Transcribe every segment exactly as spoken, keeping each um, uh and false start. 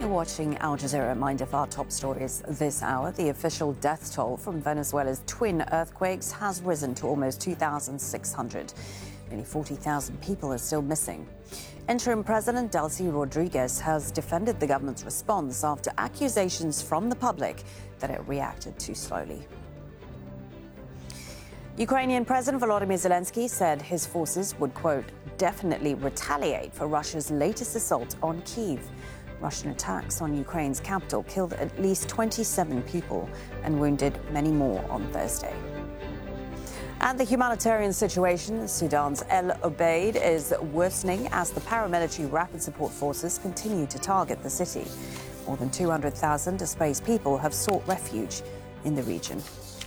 You're watching Al Jazeera. Mind of our top stories this hour. The official death toll from Venezuela's twin earthquakes has risen to almost two thousand six hundred. Nearly forty thousand people are still missing. Interim President Delcy Rodriguez has defended the government's response after accusations from the public that it reacted too slowly. Ukrainian President Volodymyr Zelensky said his forces would, quote, definitely retaliate for Russia's latest assault on Kyiv. Russian attacks on Ukraine's capital killed at least twenty-seven people and wounded many more on Thursday. And the humanitarian situation in Sudan's El Obeid is worsening as the paramilitary rapid support forces continue to target the city. More than two hundred thousand displaced people have sought refuge in the region.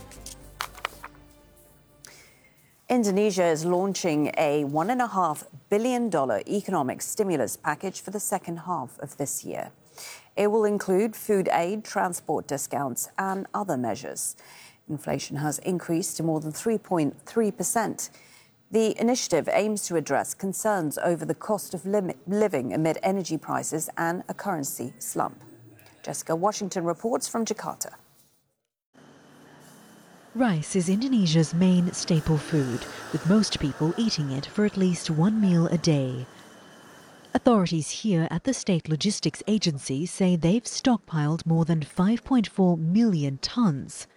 Indonesia is launching a one point five billion dollars economic stimulus package for the second half of this year. It will include food aid, transport discounts and other measures. Inflation has increased to more than three point three percent. The initiative aims to address concerns over the cost of living amid energy prices and a currency slump. Jessica Washington reports from Jakarta. Rice is Indonesia's main staple food, with most people eating it for at least one meal a day. Authorities here at the State Logistics Agency say they've stockpiled more than five point four million tons.